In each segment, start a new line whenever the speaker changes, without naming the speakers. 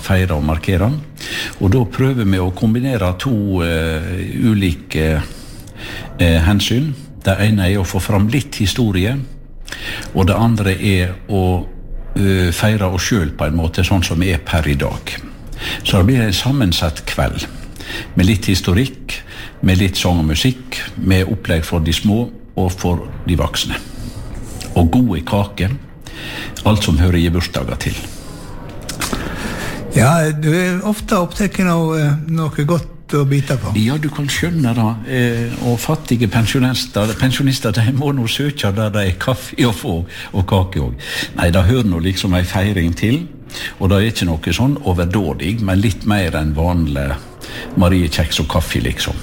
feire og markere. Og da prøver vi å kombinere to ulike hensyn. Det ene er å få fram litt historie, og det andre er å feire oss selv på en måte, sånn som vi er per i dag. Så det blir en sammensatt kveld, med litt historikk, med litt sang og musikk, med opplegg for de små og for de voksne. Og gode kaker, alt som hører i bursdager til.
Ja, du er ofte opptatt av noe godt å bite på.
Ja, du kan skjønne da, og fattige pensjonister, de må nå søke der det er kaffe å få, og kake også. Nei, da hører nå liksom en feiring til, og det er ikke noe sånn overdådig, men litt mer enn vanlig mariekjeks og kaffe, liksom.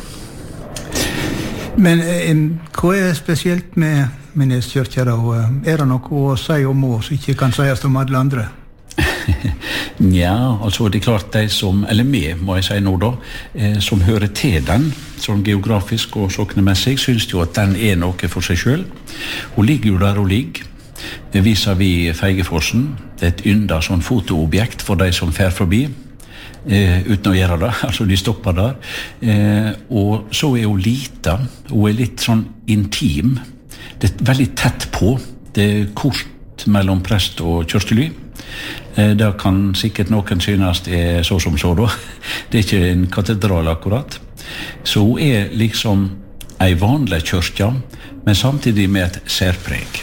Men hva er spesielt med Neskirka da? Er det noe å si om oss som ikke kan sies om alle andre?
Ja, altså det er klart de som, eller vi må jeg si nå da, som hører til den, sånn geografisk og soknemessig, synes jo at den er noe for seg selv. Hun ligger jo der hun ligger. Det viser vi Feigefossen. Det er et ynda sånn fotoobjekt for de som fer forbi, uten å gjøre det, altså de stopper der. Og så er hun lita, hun er litt sånn intim. Det er veldig tett på. Det er kort mellom prest og kjørstely. Det kan sikkert noen synes er så som så da. Det er ikke en katedral akkurat. Så hun er liksom en vanlig kyrkja, men samtidig med et særpreg.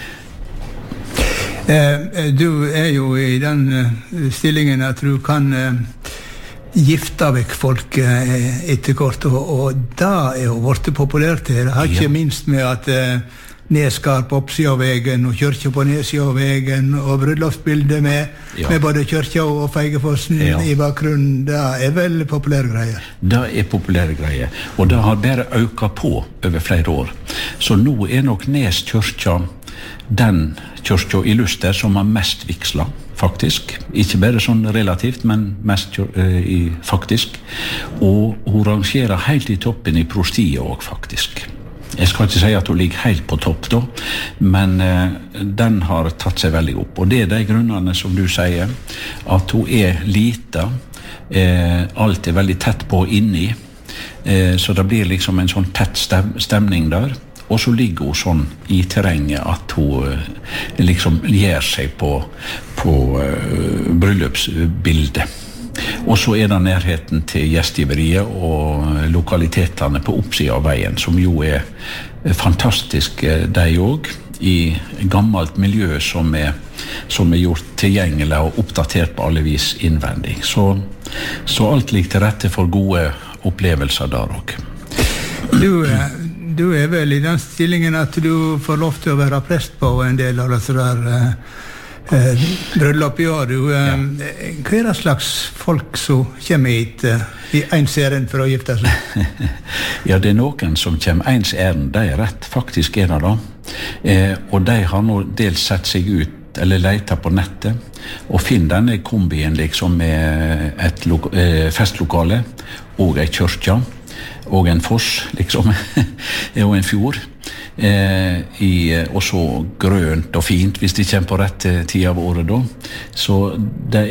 Du er jo i den stillingen at du kan gifte vekk folk etter kort, og da er jo vært populært her. Det har ikke minst med at Neskar på oppsida av vegen og kyrkja på nedsida av vegen og bryllupsbildet med både kyrkja og Feigefossen i bakgrunnen. Det er vel populære greier.
Det er populære greier, og det har bare økt på over flere år. Så nå er nok Nes kyrkja den kyrkja i Luster som har mest vigsla, faktisk. Ikke bare sånn relativt, men mest faktisk. Og hun rangerer helt i toppen i prostiet også, faktisk. Jeg skal ikke si at hun ligger helt på topp da, men den har tatt seg veldig opp. Og det er de grunnene som du sier, at hun er lita, alt er veldig tett på inni, så det blir liksom en sånn tett stemning der. Og så ligger hun sånn i terrenget at hun liksom gjør seg på bryllupsbildet. Og så er det nærheten til gjestgiveriet og lokalitetene på oppsiden av veien, som jo er fantastisk, de også, i gammelt miljø som er gjort tilgjengelig og oppdatert på alle vis innvendig. Så alt ligger til rette for gode opplevelser der også.
Du er vel i den stillingen at du får lov til å være prest på en del av disse der bryllup i år. Hva er det slags folk som kommer hit i ens ærend for å gifte seg?
Ja, det er noen som kommer ens ærend, det er rett, faktisk er det da. Og de har nå dels sett seg ut eller leter på nettet og finner denne kombien liksom med et festlokale og en kyrkja og en foss liksom og en fjord og så grønt og fint hvis de kommer på rett tid av året da. Så det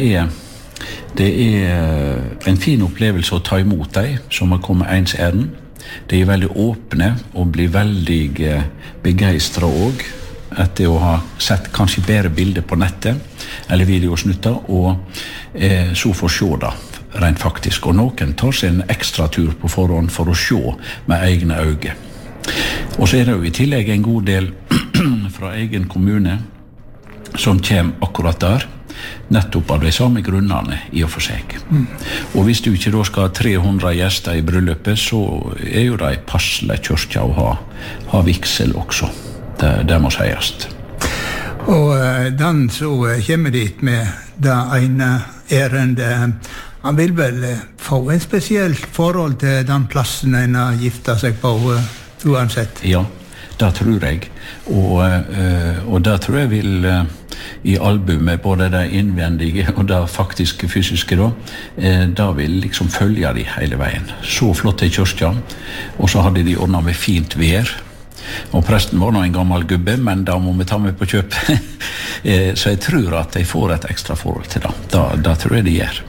er en fin opplevelse å ta imot deg som har kommet ens ærend. De er veldig åpne og blir veldig begeistret også etter å ha sett kanskje bedre bilder på nettet eller videosnutter og så får se da rent faktisk, og noen tar seg en ekstra tur på forhånd for å se med egne øyne. Og så er det jo i tillegg en god del fra egen kommune som kommer akkurat der, nettopp av de samme grunnene i og for seg. Og hvis du ikke da skal ha 300 gjester i bryllupet, så er jo det en passelig kyrkja å ha vigsel også. Det må sies.
Og den så kommer dit med det ene ærendet. Han vil vel få en spesielt forhold til den plassen en har giftet seg på, uansett.
Ja, det tror jeg. Og det tror jeg vil i albumet, både det innvendige og det faktiske fysiske da, da vil liksom følge de hele veien. Så flott i kyrkja, og så hadde de ordnet med fint vær. Og presten var nå en gammel gubbe, men da må vi ta med på kjøp. Så jeg tror at de får et ekstra forhold til det. Da tror jeg de gjør.